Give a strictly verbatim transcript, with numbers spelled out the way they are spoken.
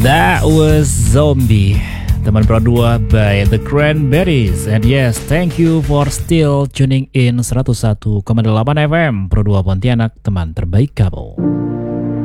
That was Zombie, teman Pro dua by The Cranberries. And yes, thank you for still tuning in seratus satu koma delapan F M Pro dua Pontianak, teman terbaik kamu.